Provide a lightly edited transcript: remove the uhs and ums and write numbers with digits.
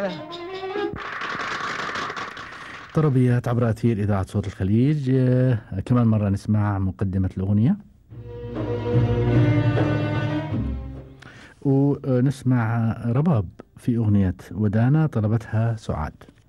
طربيات عبر أثير إذاعة صوت الخليج. كمان مرة نسمع مقدمة الأغنية ونسمع رباب في أغنية ودانا طلبتها سعاد.